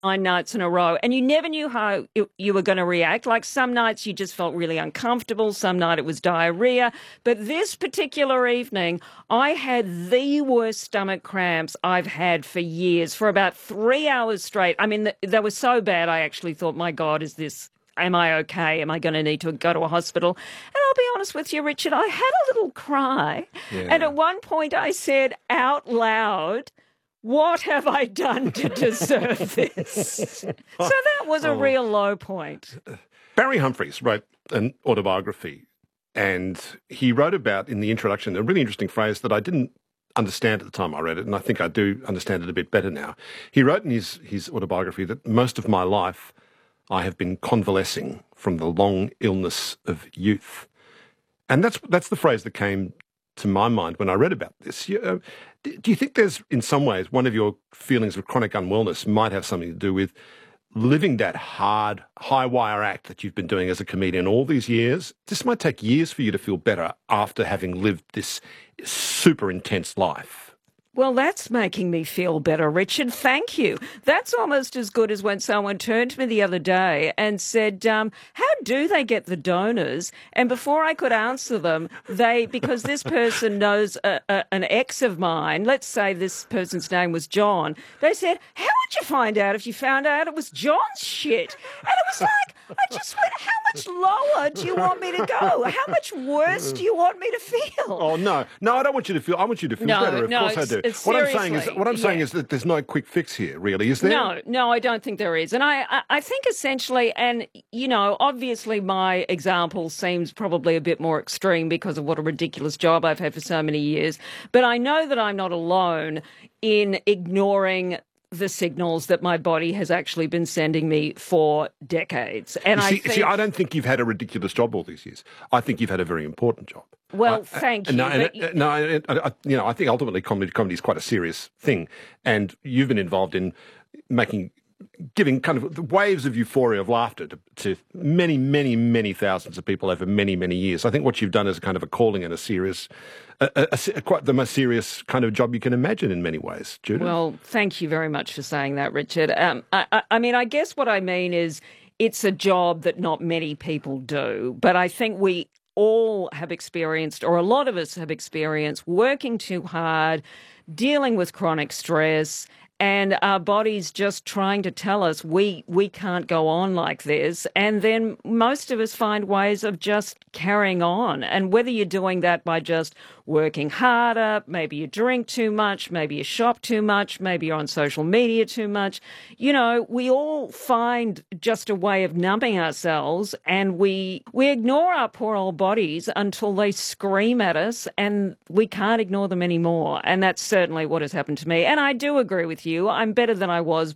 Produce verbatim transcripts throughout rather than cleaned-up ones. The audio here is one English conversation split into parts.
nine nights in a row, and you never knew how it, you were going to react. Like some nights you just felt really uncomfortable, some night it was diarrhea. But this particular evening, I had the worst stomach cramps I've had for years, for about three hours straight. I mean, they were so bad I actually thought, my God, is this... Am I okay? Am I going to need to go to a hospital? And I'll be honest with you, Richard, I had a little cry. Yeah. And at one point I said out loud, what have I done to deserve this? So that was a oh. real low point. Barry Humphries wrote an autobiography, and he wrote about, in the introduction, a really interesting phrase that I didn't understand at the time I read it, and I think I do understand it a bit better now. He wrote in his, his autobiography that most of my life I have been convalescing from the long illness of youth. And that's that's the phrase that came to my mind when I read about this. You, uh, do you think there's, in some ways, one of your feelings of chronic unwellness might have something to do with living that hard, high-wire act that you've been doing as a comedian all these years? This might take years for you to feel better after having lived this super intense life. Well, that's making me feel better, Richard. Thank you. That's almost as good as when someone turned to me the other day and said, um, how do they get the donors? And before I could answer them, they, because this person knows a, a, an ex of mine, let's say this person's name was John, they said, how would you find out if you found out it was John's shit? And it was like, I just went, how much lower do you want me to go? How much worse do you want me to feel? Oh, no. No, I don't want you to feel, I want you to feel no, better. Of no, course I do. What I'm saying is, what I'm saying yeah. is that there's no quick fix here, really, is there? No, no, I don't think there is. And I, I, I think essentially, and, you know, obviously my example seems probably a bit more extreme because of what a ridiculous job I've had for so many years. But I know that I'm not alone in ignoring the signals that my body has actually been sending me for decades. And you see, I think... see, I don't think you've had a ridiculous job all these years. I think you've had a very important job. Well, I, thank I, you. No, but... and, no I, I, you know, I think ultimately comedy, comedy is quite a serious thing, and you've been involved in making, giving kind of waves of euphoria of laughter to, to many, many, many thousands of people over many, many years. I think what you've done is kind of a calling and a serious, a, a, a, quite the most serious kind of job you can imagine in many ways, Judith. Well, thank you very much for saying that, Richard. Um, I, I, I mean, I guess what I mean is it's a job that not many people do, but I think we all have experienced, or a lot of us have experienced, working too hard, dealing with chronic stress, and our bodies just trying to tell us we we can't go on like this. And then most of us find ways of just carrying on. And whether you're doing that by just working harder, maybe you drink too much, maybe you shop too much, maybe you're on social media too much, you know, we all find just a way of numbing ourselves, and we we ignore our poor old bodies until they scream at us, and we can't ignore them anymore. And that's certainly what has happened to me. And I do agree with you. I'm better than I was,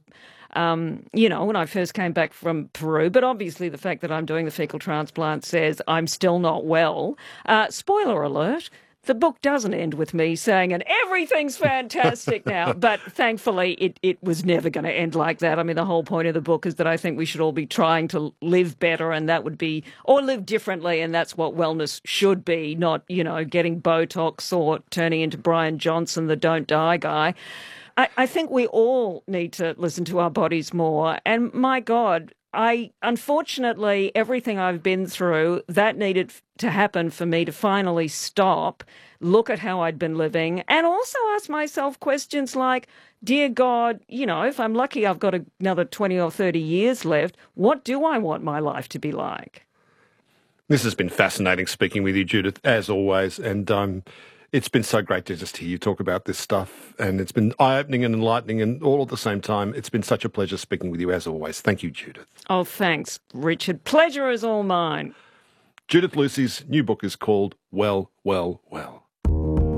um, you know, when I first came back from Peru. But obviously the fact that I'm doing the fecal transplant says I'm still not well. Uh, spoiler alert. The book doesn't end with me saying, and everything's fantastic now. But thankfully, it, it was never going to end like that. I mean, the whole point of the book is that I think we should all be trying to live better, and that would be, or live differently, and that's what wellness should be, not, you know, getting Botox or turning into Brian Johnson, the don't die guy. I, I think we all need to listen to our bodies more. And my God, I, unfortunately, everything I've been through, that needed to happen for me to finally stop, look at how I'd been living, and also ask myself questions like, dear God, you know, if I'm lucky I've got another twenty or thirty years left, what do I want my life to be like? This has been fascinating speaking with you, Judith, as always, and um, it's been so great to just hear you talk about this stuff, and it's been eye-opening and enlightening, and all at the same time. It's been such a pleasure speaking with you, as always. Thank you, Judith. Oh, thanks, Richard. Pleasure is all mine. Judith Lucy's new book is called Well, Well, Well.